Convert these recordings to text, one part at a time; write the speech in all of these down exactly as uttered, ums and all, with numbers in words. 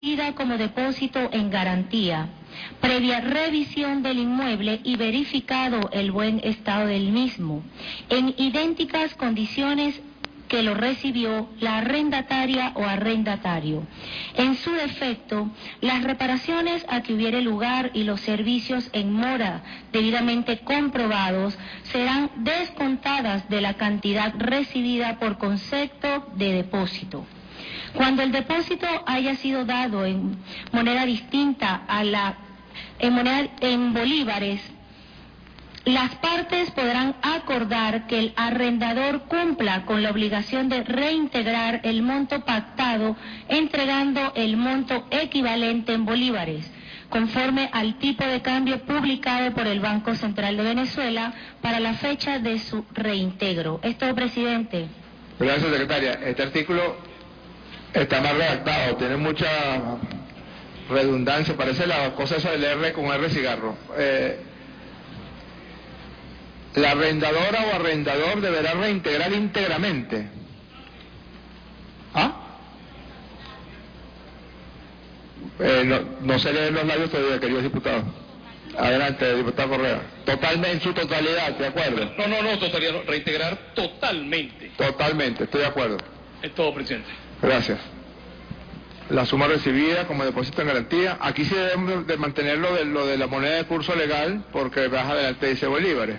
como depósito en garantía, previa revisión del inmueble y verificado el buen estado del mismo, en idénticas condiciones que lo recibió la arrendataria o arrendatario. En su defecto, las reparaciones a que hubiere lugar y los servicios en mora debidamente comprobados serán descontadas de la cantidad recibida por concepto de depósito. Cuando el depósito haya sido dado en moneda distinta a la en, moneda, en bolívares, las partes podrán acordar que el arrendador cumpla con la obligación de reintegrar el monto pactado, entregando el monto equivalente en bolívares, conforme al tipo de cambio publicado por el Banco Central de Venezuela para la fecha de su reintegro. Es todo, presidente. Gracias, secretaria. Este artículo está mal redactado, tiene mucha redundancia, parece la cosa esa del R con R cigarro. Eh, la arrendadora o arrendador deberá reintegrar íntegramente. ¿Ah? Eh, no, no se leen los labios todavía, queridos diputados. Adelante, diputado Correa. Totalmente, en su totalidad, ¿de acuerdo? No, no, no, totalidad, no, reintegrar totalmente. Totalmente, estoy de acuerdo. Es todo, presidente. Gracias. La suma recibida como depósito en garantía. Aquí sí debemos de mantener lo de, lo de la moneda de curso legal, porque más adelante dice bolívares.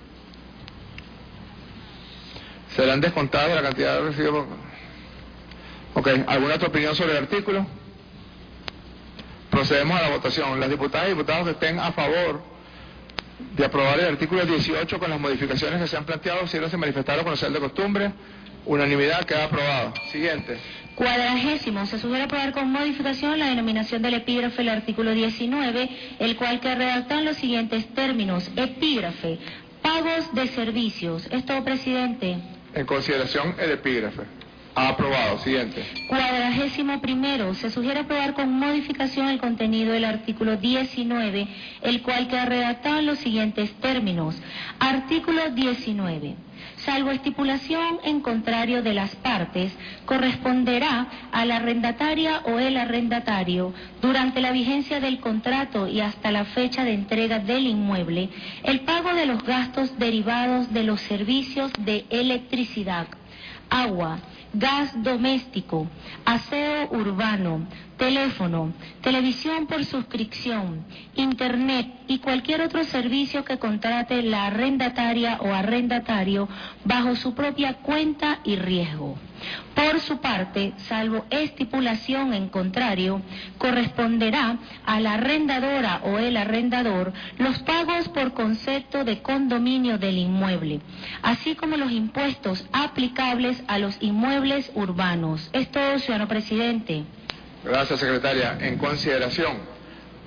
Serán descontadas de la cantidad recibida por... Ok, ¿alguna otra opinión sobre el artículo? Procedemos a la votación. Las diputadas y diputados que estén a favor de aprobar el artículo dieciocho con las modificaciones que se han planteado, si no se manifestaron con el ser de costumbre. Unanimidad, queda aprobado. Siguiente. Cuadragésimo, se sugiere aprobar con modificación la denominación del epígrafe del artículo diecinueve, el cual queda redactado en los siguientes términos. Epígrafe, pagos de servicios. Es todo, presidente. En consideración el epígrafe. Ha aprobado. Siguiente. Cuadragésimo primero, se sugiere aprobar con modificación el contenido del artículo diecinueve, el cual queda redactado en los siguientes términos. Artículo diecinueve. Salvo estipulación en contrario de las partes, corresponderá a la arrendataria o el arrendatario, durante la vigencia del contrato y hasta la fecha de entrega del inmueble, el pago de los gastos derivados de los servicios de electricidad, agua, gas doméstico, aseo urbano, teléfono, televisión por suscripción, internet y cualquier otro servicio que contrate la arrendataria o arrendatario bajo su propia cuenta y riesgo. Por su parte, salvo estipulación en contrario, corresponderá a la arrendadora o el arrendador los pagos por concepto de condominio del inmueble, así como los impuestos aplicables a los inmuebles urbanos. Es todo, ciudadano presidente. Gracias, secretaria. En consideración.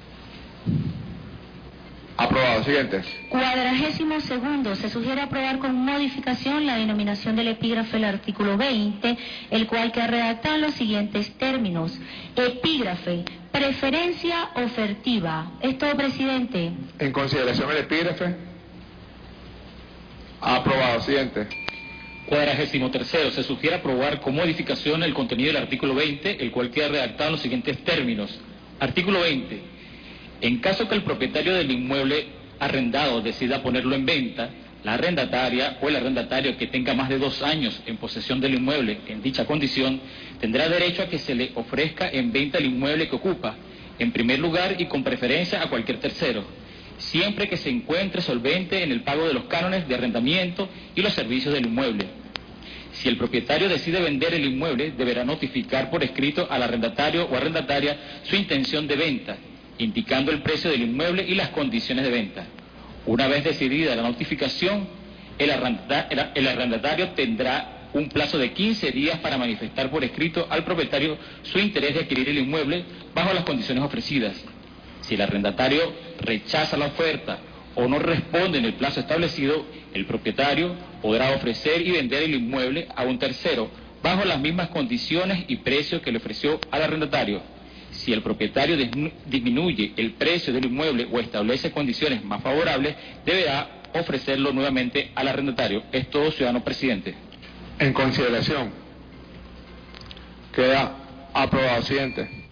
Aprobado. Siguiente. Cuadragésimo segundo, se sugiere aprobar con modificación la denominación del epígrafe del artículo veinte, el cual queda redactado en los siguientes términos. Epígrafe, preferencia ofertiva. Es todo, presidente. En consideración el epígrafe. Aprobado. Siguiente. Cuadragésimo tercero, se sugiere aprobar con modificación el contenido del artículo veinte, el cual queda redactado en los siguientes términos. Artículo veinte. En caso que el propietario del inmueble arrendado decida ponerlo en venta, la arrendataria o el arrendatario que tenga más de dos años en posesión del inmueble en dicha condición, tendrá derecho a que se le ofrezca en venta el inmueble que ocupa, en primer lugar y con preferencia a cualquier tercero, siempre que se encuentre solvente en el pago de los cánones de arrendamiento y los servicios del inmueble. Si el propietario decide vender el inmueble, deberá notificar por escrito al arrendatario o arrendataria su intención de venta, indicando el precio del inmueble y las condiciones de venta. Una vez decidida la notificación, el arrendatario, el arrendatario tendrá un plazo de quince días para manifestar por escrito al propietario su interés de adquirir el inmueble bajo las condiciones ofrecidas. Si el arrendatario rechaza la oferta o no responde en el plazo establecido, el propietario podrá ofrecer y vender el inmueble a un tercero bajo las mismas condiciones y precios que le ofreció al arrendatario. Si el propietario disminuye el precio del inmueble o establece condiciones más favorables, deberá ofrecerlo nuevamente al arrendatario. Es todo, ciudadano presidente. En consideración. Queda aprobado. Siguiente.